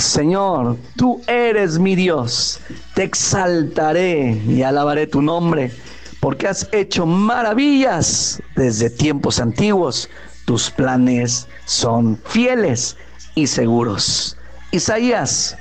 Señor, tú eres mi Dios, te exaltaré y alabaré tu nombre, porque has hecho maravillas desde tiempos antiguos. Tus planes son fieles y seguros. Isaías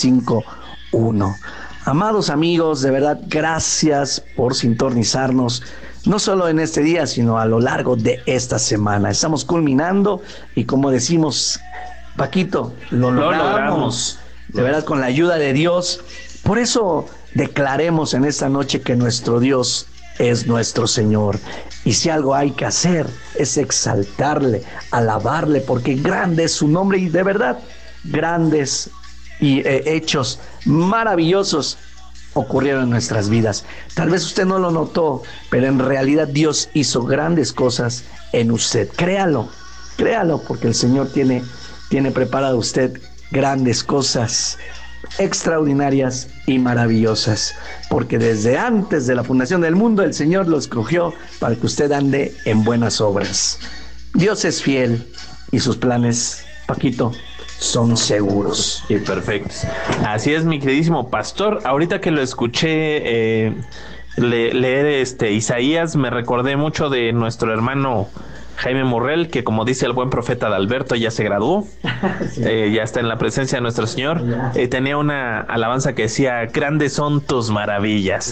25:1. Amados amigos, de verdad, gracias por sintonizarnos, no solo en este día, sino a lo largo de esta semana. Estamos culminando y como decimos, Paquito, lo logramos. De verdad, con la ayuda de Dios. Por eso declaremos en esta noche que nuestro Dios es nuestro Señor. Y si algo hay que hacer es exaltarle, alabarle, porque grande es su nombre y de verdad, grandes y hechos maravillosos ocurrieron en nuestras vidas. Tal vez usted no lo notó, pero en realidad Dios hizo grandes cosas en usted. Créalo, porque el Señor tiene preparado a usted grandes cosas extraordinarias y maravillosas, porque desde antes de la fundación del mundo el Señor lo escogió para que usted ande en buenas obras. Dios es fiel y sus planes, Paquito, son seguros y perfectos. Así es, mi queridísimo pastor. Ahorita que lo escuché leer Isaías, me recordé mucho de nuestro hermano Jaime Murrell, que como dice el buen profeta Adalberto, ya se graduó, sí. Ya está en la presencia de nuestro Señor. Tenía una alabanza que decía: grandes son tus maravillas.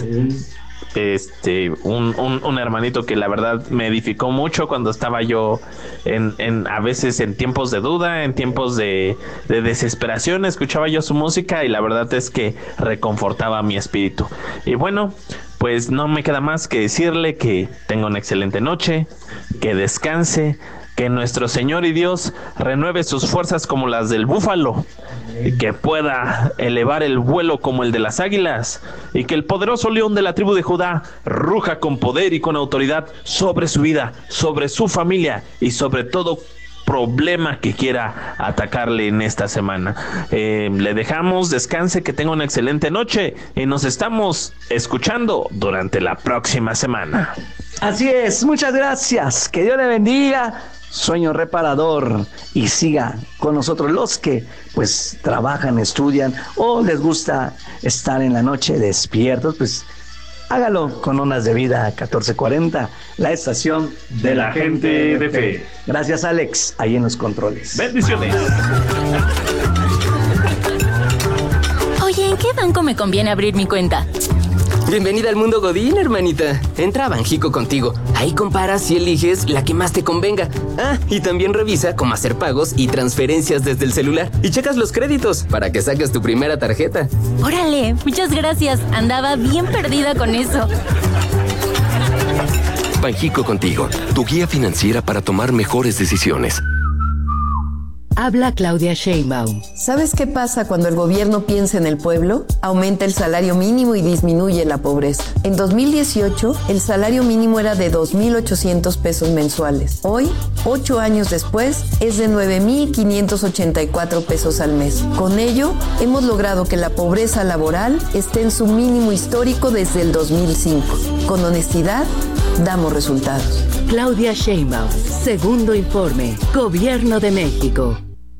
Sí. Un hermanito que la verdad me edificó mucho cuando estaba yo a veces en tiempos de duda, en tiempos de desesperación. Escuchaba yo su música y la verdad es que reconfortaba mi espíritu. Y bueno, pues no me queda más que decirle que tenga una excelente noche, que descanse, que nuestro Señor y Dios renueve sus fuerzas como las del búfalo, y que pueda elevar el vuelo como el de las águilas, y que el poderoso león de la tribu de Judá ruja con poder y con autoridad sobre su vida, sobre su familia y sobre todo problema que quiera atacarle en esta semana. Le dejamos, descanse, que tenga una excelente noche y nos estamos escuchando durante la próxima semana. Así es, muchas gracias, que Dios le bendiga, sueño reparador, y siga con nosotros los que pues trabajan, estudian o les gusta estar en la noche despiertos, pues hágalo con Ondas de Vida 1440, la estación de la gente de fe. Gracias, Alex, ahí en los controles. Bendiciones. Oye, ¿en qué banco me conviene abrir mi cuenta? Bienvenida al mundo Godín, hermanita. Entra a Banjico Contigo. Ahí comparas y eliges la que más te convenga. Ah, y también revisa cómo hacer pagos y transferencias desde el celular. Y checas los créditos para que saques tu primera tarjeta. Órale, muchas gracias. Andaba bien perdida con eso. Banjico Contigo, tu guía financiera para tomar mejores decisiones. Habla Claudia Sheinbaum. ¿Sabes qué pasa cuando el gobierno piensa en el pueblo? Aumenta el salario mínimo y disminuye la pobreza. En 2018, el salario mínimo era de 2,800 pesos mensuales. Hoy, 8 años después, es de 9,584 pesos al mes. Con ello, hemos logrado que la pobreza laboral esté en su mínimo histórico desde el 2005. Con honestidad, damos resultados. Claudia Sheinbaum, segundo informe, Gobierno de México.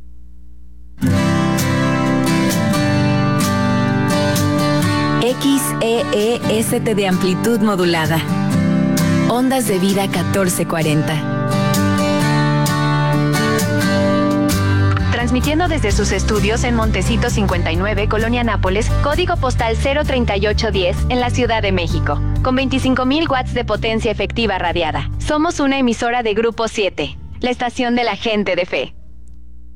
XEEST de amplitud modulada. Ondas de Vida 1440. Transmitiendo desde sus estudios en Montecito 59, Colonia Nápoles, código postal 03810, en la Ciudad de México, con 25,000 watts de potencia efectiva radiada. Somos una emisora de Grupo 7, la estación de la gente de fe.